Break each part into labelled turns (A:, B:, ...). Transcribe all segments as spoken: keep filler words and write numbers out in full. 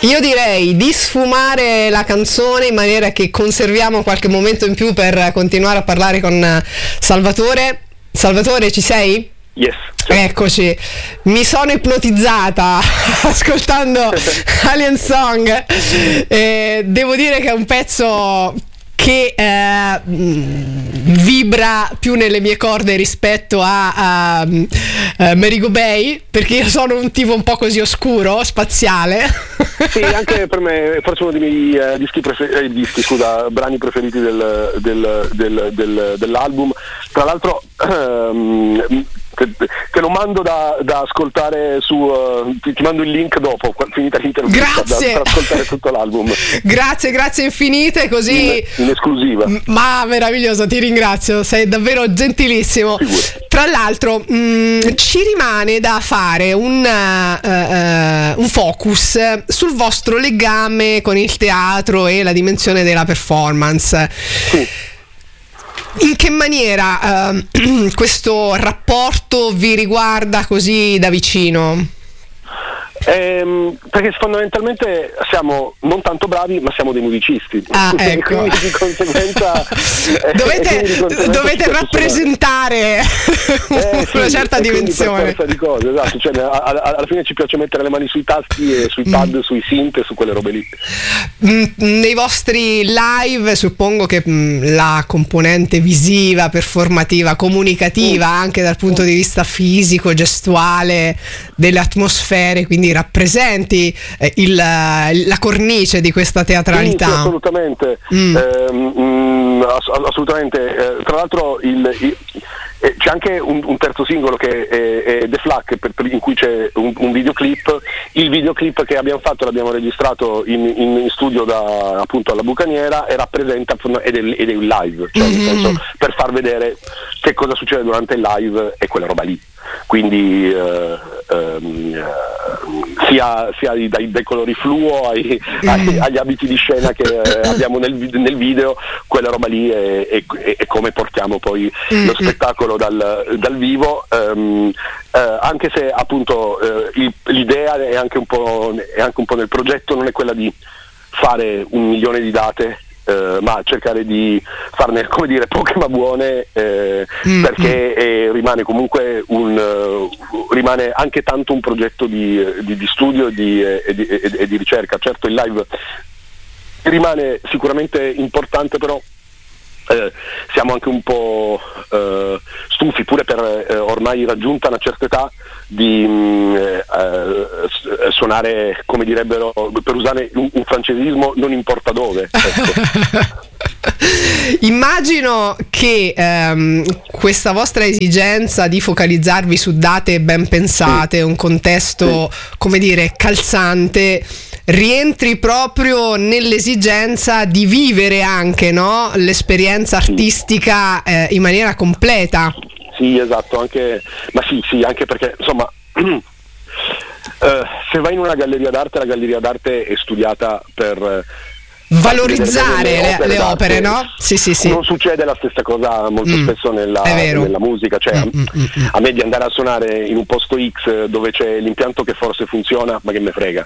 A: io direi di sfumare la canzone in maniera che conserviamo qualche momento in più per continuare a parlare con Salvatore. Salvatore, ci sei?
B: Yes.
A: Eccoci, mi sono ipnotizzata ascoltando Alien Song. Eh, devo dire che è un pezzo che eh, vibra più nelle mie corde rispetto a, a, a Merigo Bay, perché io sono un tipo un po' così oscuro, spaziale.
B: Sì, anche per me è forse uno dei miei eh, dischi, prefer- eh, dischi scusa, brani preferiti del, del, del, del, dell'album. Tra l'altro ehm, che, che lo mando da, da ascoltare su uh, ti, ti mando il link dopo, finita l'intervista, da, per ascoltare tutto l'album.
A: Grazie, grazie infinite, così
B: in, in esclusiva.
A: Ma meraviglioso, ti ringrazio, sei davvero gentilissimo.
B: Figurati.
A: Tra l'altro mh, ci rimane da fare un, uh, uh, un focus sul vostro legame con il teatro e la dimensione della performance.
B: Sì.
A: In che maniera uh, questo rapporto vi riguarda così da vicino?
B: Ehm, perché fondamentalmente siamo non tanto bravi, ma siamo dei musicisti.
A: Ah, ecco.
B: Quindi di conseguenza
A: dovete,
B: eh, di conseguenza
A: dovete rappresentare
B: eh,
A: una
B: sì,
A: certa dimensione
B: di cose, esatto. Cioè, alla fine ci piace mettere le mani sui tasti e sui pad, mm. sui synth e su quelle robe lì.
A: Mm, nei vostri live suppongo che mm, la componente visiva, performativa, comunicativa, mm. anche dal punto mm. di vista fisico, gestuale, delle atmosfere, quindi rappresenti eh, il, la cornice di questa teatralità.
B: Sì, sì, assolutamente. Mm. Eh, mm, ass- assolutamente. Eh, tra l'altro il, il, eh, c'è anche un, un terzo singolo che è, è The Flak, per, per, in cui c'è un, un videoclip. Il videoclip che abbiamo fatto l'abbiamo registrato in, in, in studio da, appunto alla Bucaniera e rappresenta ed è, ed è un live, cioè mm-hmm. nel senso, per far vedere che cosa succede durante il live e quella roba lì. Quindi eh, ehm, sia, sia dai, dai colori fluo ai, ai, agli abiti di scena che eh, abbiamo nel, nel video, quella roba lì è, è, è come portiamo poi lo spettacolo dal, dal vivo, ehm, eh, anche se appunto eh, il, l'idea è anche, un po', è anche un po' nel progetto, non è quella di fare un milione di date, Uh, ma cercare di farne, come dire, poche ma buone, eh, mm, perché mm. Eh, rimane comunque un uh, rimane anche tanto un progetto di, di, di studio e di, eh, e, di, e, e di ricerca. Certo il live rimane sicuramente importante, però Eh, siamo anche un po' eh, stufi, pure per eh, ormai raggiunta una certa età, di mh, eh, suonare, come direbbero, per usare un, un francesismo, non importa dove. Ecco.
A: Immagino che ehm, questa vostra esigenza di focalizzarvi su date ben pensate, sì. un contesto, sì. come dire, calzante, rientri proprio nell'esigenza di vivere anche, no? l'esperienza artistica eh, in maniera completa.
B: Sì, esatto, anche, ma sì, sì, anche perché insomma eh, se vai in una galleria d'arte, la galleria d'arte è studiata per
A: valorizzare le opere, le opere no? Sì, sì, sì.
B: Non succede la stessa cosa molto
A: mm,
B: spesso nella, nella musica, cioè
A: mm, mm, mm.
B: a me di andare a suonare in un posto X dove c'è l'impianto che forse funziona, ma che me frega.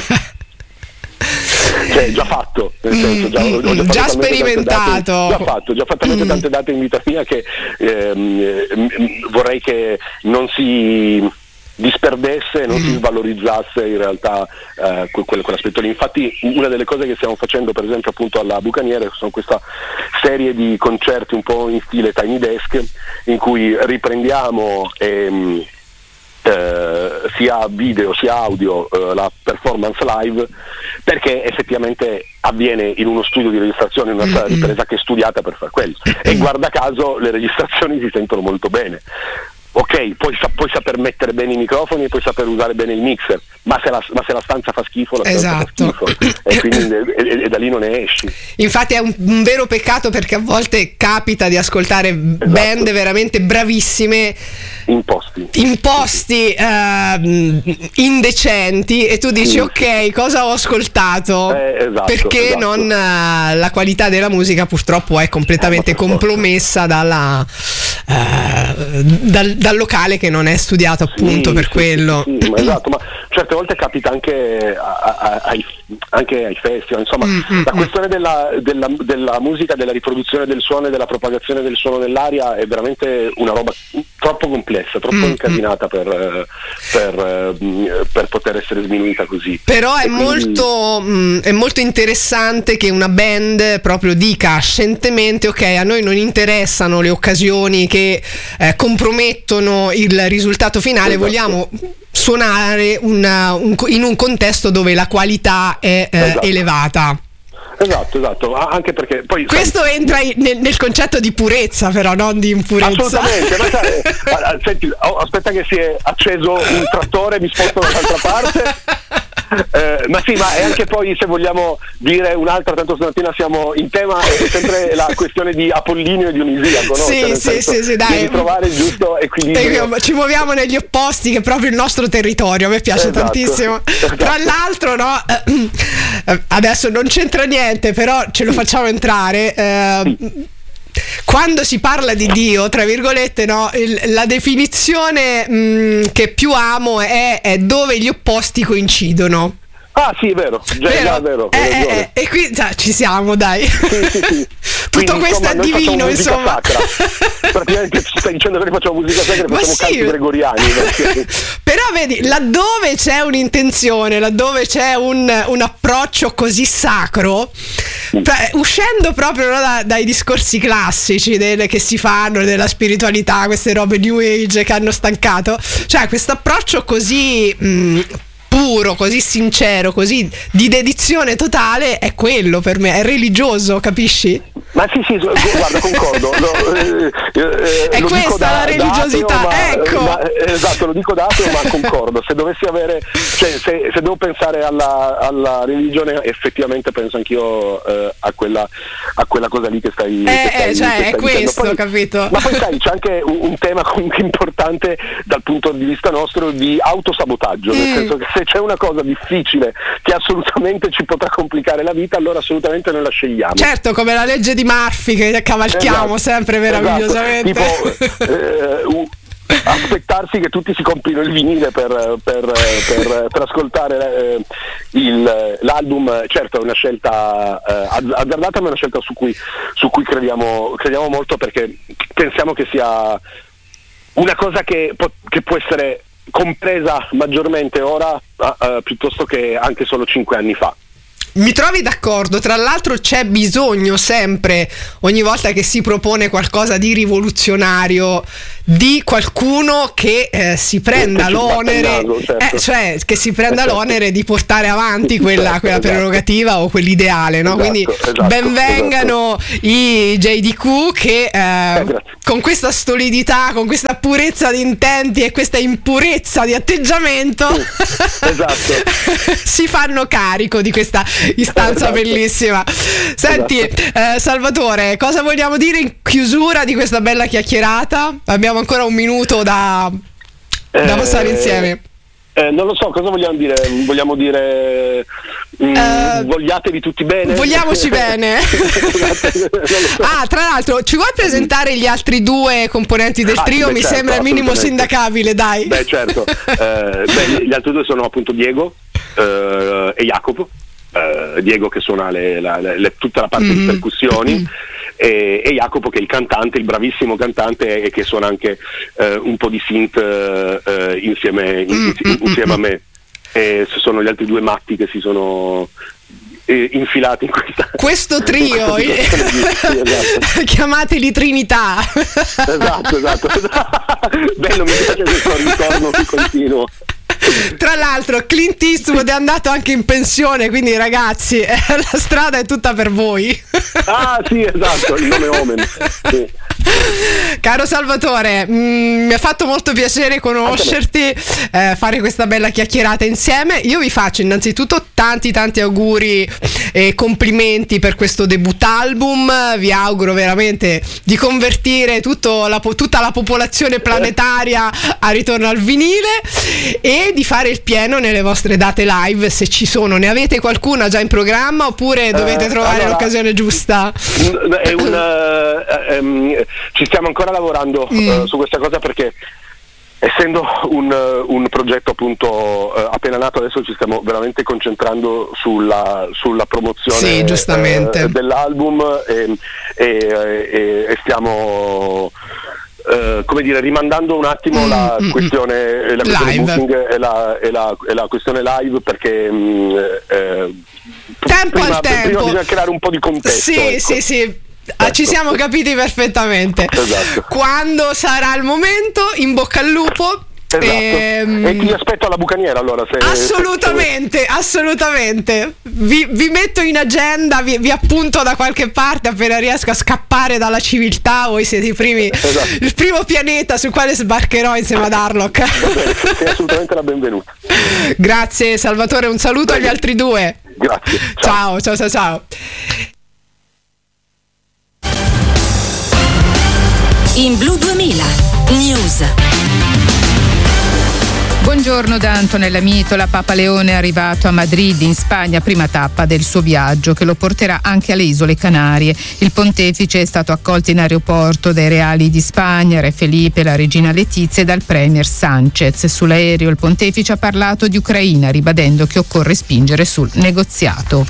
B: Cioè già fatto, nel senso, già, ho, ho già,
A: già sperimentato,
B: date, già fatto, già fatto mm. tante date in vita mia che ehm, ehm, vorrei che non si disperdesse, non mm. si svalorizzasse in realtà eh, quel, quell'aspetto lì. Infatti una delle cose che stiamo facendo per esempio appunto alla Bucaniere sono questa serie di concerti un po' in stile Tiny Desk, in cui riprendiamo ehm, eh, sia video sia audio eh, la performance live, perché effettivamente avviene in uno studio di registrazione, in una sala di ripresa che è studiata per fare quello, e guarda caso le registrazioni si sentono molto bene. Ok, puoi, puoi saper mettere bene i microfoni e puoi saper usare bene il mixer, ma se la, ma se la stanza fa schifo, la stanza
A: esatto.
B: fa schifo, e quindi e, e da lì non ne esci.
A: Infatti è un, un vero peccato, perché a volte capita di ascoltare esatto. band veramente bravissime
B: in posti,
A: in posti uh, indecenti, e tu dici sì. ok, cosa ho ascoltato?
B: Eh, esatto,
A: perché
B: esatto.
A: non uh, la qualità della musica purtroppo è completamente eh, compromessa dalla uh, dal, dal locale che non è studiato appunto
B: sì,
A: per
B: sì,
A: quello.
B: sì, sì, ma esatto, ma cioè certe volte capita anche, a, a, ai, anche ai festival, insomma,
A: mm-hmm.
B: la questione della, della, della musica, della riproduzione del suono e della propagazione del suono nell'aria è veramente una roba troppo complessa, troppo mm-hmm. incasinata per, per, per poter essere sminuita così.
A: Però è,
B: quindi...
A: molto, mh, è molto interessante che una band proprio dica scientemente: ok, a noi non interessano le occasioni che eh, compromettono il risultato finale, esatto. vogliamo suonare una, un, in un contesto dove la qualità è eh, esatto. elevata.
B: Esatto, esatto, anche perché poi
A: questo sai, entra in, nel, nel concetto di purezza, però non di impurezza.
B: Assolutamente, ma sai, senti, aspetta che si è acceso un trattore, mi sposto dall'altra parte. Eh, ma sì, ma è anche poi, se vogliamo dire un'altra, tanto stamattina siamo in tema, è sempre la questione di Apollinio e Dionisiaco, no?
A: Sì,
B: cioè,
A: sì, sì, sì, dai.
B: Di trovare il giusto equilibrio.
A: Ci muoviamo negli opposti, che è proprio il nostro territorio, a me piace esatto. tantissimo. Esatto. Tra l'altro, no, adesso non c'entra niente, però ce lo facciamo entrare. Eh, sì. Quando si parla di Dio, tra virgolette, no, il, la definizione mh, che più amo è, è dove gli opposti coincidono.
B: Ah sì, è vero, già,
A: vero?
B: Già, è vero,
A: eh, eh, e qui già, ci siamo, dai. Sì, sì, sì. Tutto
B: quindi,
A: questo
B: insomma,
A: è divino, insomma.
B: Praticamente ci stai dicendo che noi facciamo musica sacra e facciamo sì. canti gregoriani.
A: Però vedi, laddove c'è un'intenzione, laddove c'è un, un approccio così sacro, mm. cioè, uscendo proprio no, da, dai discorsi classici delle, che si fanno della spiritualità, queste robe new age che hanno stancato, cioè questo approccio così mh, puro, così sincero, così di dedizione totale, è quello per me, è religioso, capisci?
B: Ma sì, sì, guarda, concordo. Lo, eh, eh,
A: è
B: lo
A: questa
B: da,
A: la religiosità,
B: da ateo,
A: ecco.
B: Ma, ma, esatto, lo dico da ateo, ma concordo. Se dovessi avere, cioè, se, se devo pensare alla, alla religione, effettivamente penso anch'io eh, a quella a quella cosa lì che stai,
A: eh,
B: che stai,
A: eh, cioè,
B: che stai
A: è questo,
B: poi,
A: capito?
B: Ma poi sai, c'è anche un, un tema comunque importante dal punto di vista nostro di autosabotaggio, mm. nel senso che se c'è una cosa difficile che assolutamente ci potrà complicare la vita, allora assolutamente noi la scegliamo.
A: Certo, come la legge di Murphy che cavalchiamo esatto. sempre meravigliosamente.
B: Esatto. Tipo eh, uh, aspettarsi che tutti si comprino il vinile per, per, per, per ascoltare eh, il, l'album, certo è una scelta eh, azzardata, ma è una scelta su cui, su cui crediamo, crediamo molto, perché pensiamo che sia una cosa che, po- che può essere compresa maggiormente ora uh, uh, piuttosto che anche solo cinque anni fa.
A: Mi trovi d'accordo, tra l'altro c'è bisogno sempre, ogni volta che si propone qualcosa di rivoluzionario, di qualcuno che eh, si prenda che l'onere, naso, certo. eh, cioè che si prenda certo. l'onere di portare avanti quella, certo, quella esatto. prerogativa o quell'ideale, no? Esatto, Quindi esatto, benvengano esatto. i J D Q che eh, eh, con questa stolidità, con questa purezza di intenti e questa impurezza di atteggiamento
B: sì, esatto.
A: si fanno carico di questa istanza esatto. bellissima. Senti esatto. eh, Salvatore, cosa vogliamo dire in chiusura di questa bella chiacchierata? Abbiamo ancora un minuto da, da eh, passare insieme.
B: Eh, non lo so, cosa vogliamo dire? Vogliamo dire mm, uh, vogliatevi tutti bene?
A: Vogliamoci bene. so. Ah, tra l'altro, ci vuoi presentare gli altri due componenti del
B: ah,
A: trio?
B: beh,
A: Mi
B: certo,
A: sembra il minimo sindacabile, dai.
B: Beh, certo. eh, beh, gli altri due sono appunto Diego eh, e Jacopo. Uh, Diego che suona le, la, le, tutta la parte mm-hmm. di percussioni mm-hmm. e, e Jacopo che è il cantante, il bravissimo cantante, e che suona anche uh, un po' di synth uh, insieme, in, in, insieme a me. E sono gli altri due matti che si sono eh, infilati in questa
A: questo trio in questa sì, esatto. Chiamateli Trinità.
B: Esatto, esatto, esatto. Bello, mi piace questo ritorno più continuo.
A: Tra l'altro Clint Eastwood è andato anche in pensione, quindi ragazzi la strada è tutta per voi.
B: Ah sì, esatto, il nome Omen sì.
A: Caro Salvatore, mh, mi ha fatto molto piacere conoscerti, eh, fare questa bella chiacchierata insieme. Io vi faccio innanzitutto tanti tanti auguri e complimenti per questo debut album. Vi auguro veramente di convertire tutto la, tutta la popolazione planetaria a ritorno al vinile e di fare il pieno nelle vostre date live, se ci sono. Ne avete qualcuna già in programma oppure dovete eh, trovare allora, l'occasione giusta?
B: È un, uh, um, ci stiamo ancora lavorando mm. uh, su questa cosa, perché essendo un, un progetto appunto eh, appena nato, adesso ci stiamo veramente concentrando sulla, sulla promozione
A: sì, giustamente.
B: Eh, dell'album e, e, e, e stiamo eh, come dire rimandando un attimo mm, la mm, questione, la questione booking e la, e, la, e la questione live, perché mh, eh,
A: tempo
B: prima,
A: al tempo
B: prima bisogna creare un po' di contesto.
A: Sì,
B: ecco.
A: sì, sì. Ah, ci siamo capiti perfettamente.
B: Esatto.
A: Quando sarà il momento, in bocca al lupo.
B: Esatto. Ehm... E ti aspetto alla bucaniera allora. Se,
A: assolutamente, se... assolutamente. Vi, vi metto in agenda, vi, vi appunto da qualche parte appena riesco a scappare dalla civiltà. Voi siete i primi, esatto. il primo pianeta sul quale sbarcherò insieme ad Harlock.
B: Sei assolutamente la benvenuta.
A: Grazie Salvatore, un saluto agli altri due.
B: Grazie.
A: Ciao, ciao, ciao, ciao.
C: In Blu duemila News.
D: Buongiorno da Antonella Mitola. Papa Leone è arrivato a Madrid in Spagna, prima tappa del suo viaggio che lo porterà anche alle isole Canarie. Il pontefice è stato accolto in aeroporto dai reali di Spagna, Re Felipe, la regina Letizia e dal premier Sanchez. Sull'aereo il pontefice ha parlato di Ucraina, ribadendo che occorre spingere sul negoziato.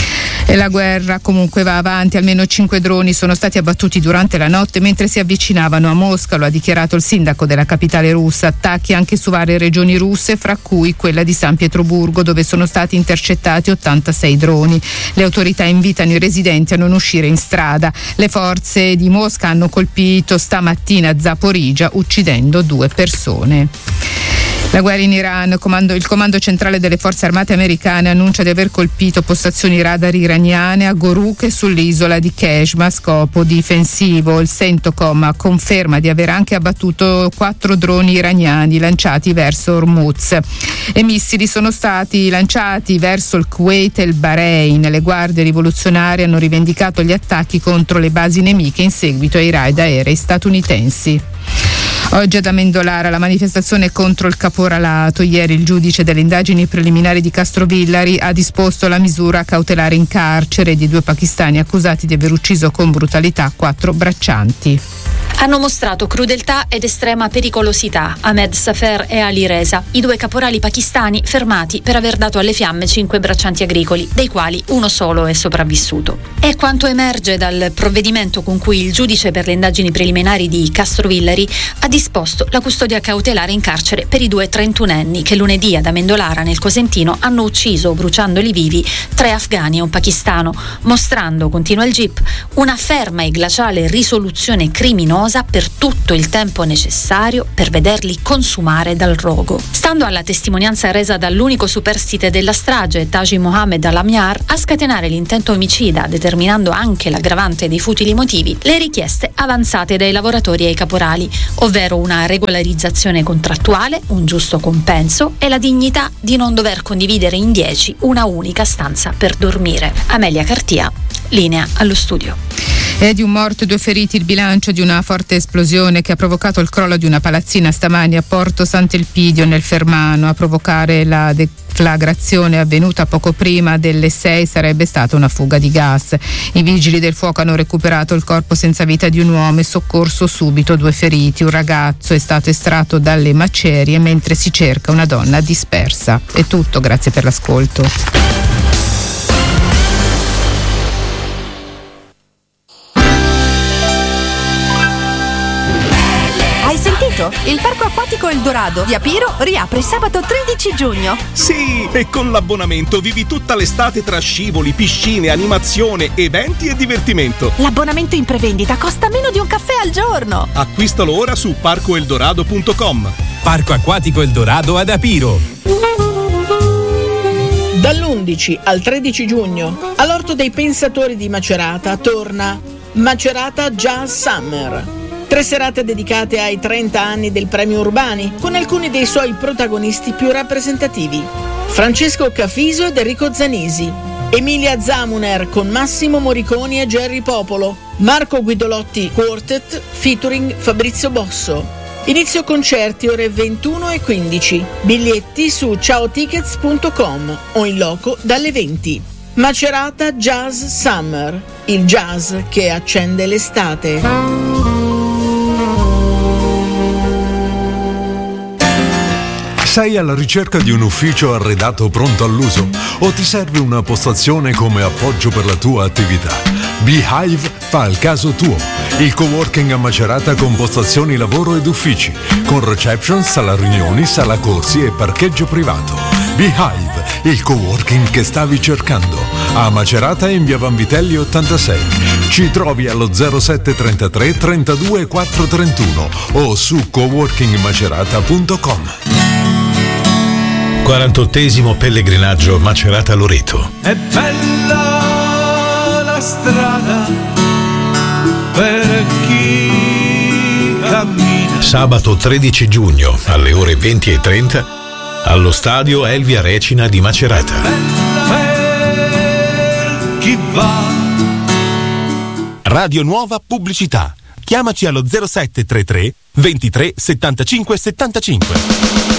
D: E la guerra comunque va avanti, almeno cinque droni sono stati abbattuti durante la notte mentre si avvicinavano a Mosca, lo ha dichiarato il sindaco della capitale russa. Attacchi anche su varie regioni russe, fra cui quella di San Pietroburgo, dove sono stati intercettati ottantasei droni. Le autorità invitano i residenti a non uscire in strada. Le forze di Mosca hanno colpito stamattina Zaporizhzhia, uccidendo due persone. La guerra in Iran, comando, il comando centrale delle forze armate americane annuncia di aver colpito postazioni radar iraniane a Goruk e sull'isola di Keshma a scopo difensivo. Il CENTCOM conferma di aver anche abbattuto quattro droni iraniani lanciati verso Hormuz. E missili sono stati lanciati verso il Kuwait e il Bahrain. Le guardie rivoluzionarie hanno rivendicato gli attacchi contro le basi nemiche in seguito ai raid aerei statunitensi. Oggi ad Amendolara la manifestazione contro il caporalato. Ieri il giudice delle indagini preliminari di Castrovillari ha disposto la misura cautelare in carcere di due pakistani accusati di aver ucciso con brutalità quattro braccianti.
E: Hanno mostrato crudeltà ed estrema pericolosità Ahmed Safer e Ali Reza, i due caporali pakistani fermati per aver dato alle fiamme cinque braccianti agricoli, dei quali uno solo è sopravvissuto. È quanto emerge dal provvedimento con cui il giudice per le indagini preliminari di Castrovillari ha disposto la custodia cautelare in carcere per i due trentunenni che lunedì ad Amendolara nel Cosentino hanno ucciso, bruciandoli vivi, tre afghani e un pakistano, mostrando, continua il G I P, una ferma e glaciale risoluzione criminosa per tutto il tempo necessario per vederli consumare dal rogo. Stando alla testimonianza resa dall'unico superstite della strage, Taji Mohammed Al-Amyar, a scatenare l'intento omicida, determinando anche l'aggravante dei futili motivi, le richieste avanzate dai lavoratori e ai caporali, ovvero una regolarizzazione contrattuale, un giusto compenso e la dignità di non dover condividere in dieci una unica stanza per dormire. Amelia Cartia, linea allo studio.
D: È di un morto e due feriti il bilancio di una forte esplosione che ha provocato il crollo di una palazzina stamani a Porto Sant'Elpidio nel Fermano. A provocare la deflagrazione avvenuta poco prima delle sei sarebbe stata una fuga di gas. I vigili del fuoco hanno recuperato il corpo senza vita di un uomo e soccorso subito due feriti. Un ragazzo è stato estratto dalle macerie mentre si cerca una donna dispersa. È tutto, grazie per l'ascolto.
F: Il parco acquatico Eldorado di Apiro riapre sabato tredici giugno.
G: Sì, e con l'abbonamento vivi tutta l'estate tra scivoli, piscine, animazione, eventi e divertimento.
F: L'abbonamento in prevendita costa meno di un caffè al giorno.
G: Acquistalo ora su parco eldorado punto com.
H: Parco acquatico Eldorado ad Apiro.
I: Dall'undici al tredici giugno all'Orto dei Pensatori di Macerata torna Macerata Jazz Summer. Tre serate dedicate ai trenta anni del Premio Urbani, con alcuni dei suoi protagonisti più rappresentativi. Francesco Cafiso ed Enrico Zanisi, Emilia Zamuner con Massimo Moriconi e Gerry Popolo, Marco Guidolotti Quartet featuring Fabrizio Bosso. Inizio concerti ore ventuno e quindici. Biglietti su ciao tickets punto com o in loco dalle venti. Macerata Jazz Summer, il jazz che accende l'estate.
J: Sei alla ricerca di un ufficio arredato pronto all'uso? O ti serve una postazione come appoggio per la tua attività? Beehive fa il caso tuo. Il coworking a Macerata con postazioni lavoro ed uffici, con reception, sala riunioni, sala corsi e parcheggio privato. Beehive, il coworking che stavi cercando. A Macerata in via Vanvitelli ottantasei. Ci trovi allo zero sette trentatré trentadue quattro trentuno o su coworking macerata punto com.
K: quarantottesimo pellegrinaggio Macerata-Loreto.
L: È bella la strada per chi cammina.
K: Sabato tredici giugno alle ore venti e trenta allo stadio Elvia Recina di Macerata.
L: Per chi va.
G: Radio Nuova Pubblicità. Chiamaci allo zero sette trentatré ventitré settantacinque settantacinque.